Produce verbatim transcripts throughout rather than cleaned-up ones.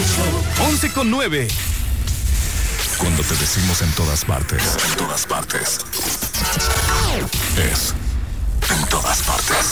once con nueve. Cuando te decimos en todas partes, en todas partes, es en todas partes.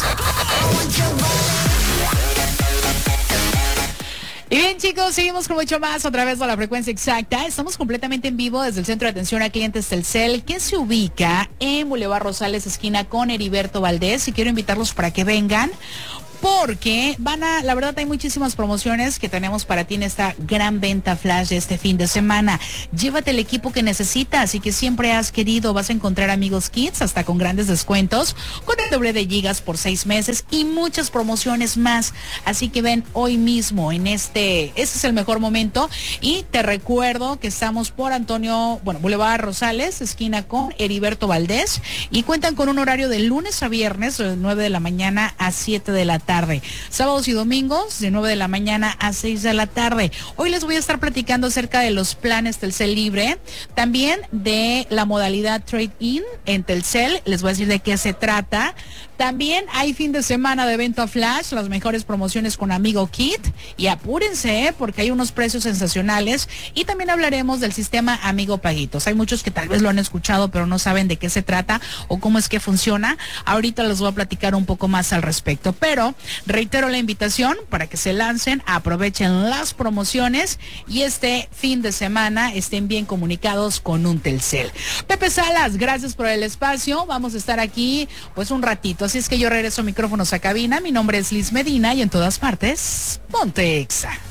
Y bien, chicos, seguimos con mucho más otra vez a la frecuencia exacta. Estamos completamente en vivo desde el Centro de Atención a Clientes Telcel, que se ubica en Boulevard Rosales, esquina con Heriberto Valdés. Y quiero invitarlos para que vengan, porque van a, la verdad hay muchísimas promociones que tenemos para ti en esta gran venta flash de este fin de semana. Llévate el equipo que necesitas y que siempre has querido. Vas a encontrar Amigos Kids hasta con grandes descuentos, con el doble de gigas por seis meses y muchas promociones más. Así que ven hoy mismo en este, este es el mejor momento. Y te recuerdo que estamos por Antonio, bueno, Boulevard Rosales, esquina con Heriberto Valdés, y cuentan con un horario de lunes a viernes de nueve de la mañana a siete de la tarde. Sábados y domingos de nueve de la mañana a seis de la tarde. Hoy les voy a estar platicando acerca de los planes Telcel Libre, también de la modalidad Trade-in en Telcel. Les voy a decir de qué se trata. También hay fin de semana de venta flash, las mejores promociones con Amigo Kit, y apúrense, ¿eh? Porque hay unos precios sensacionales. Y también hablaremos del sistema Amigo Paguitos. Hay muchos que tal vez lo han escuchado, pero no saben de qué se trata o cómo es que funciona. Ahorita les voy a platicar un poco más al respecto, pero reitero la invitación para que se lancen, aprovechen las promociones y este fin de semana estén bien comunicados con un Telcel. Pepe Salas, gracias por el espacio. Vamos a estar aquí pues un ratito. Así es que yo regreso micrófonos a cabina. Mi nombre es Liz Medina y en todas partes, ponte Exa.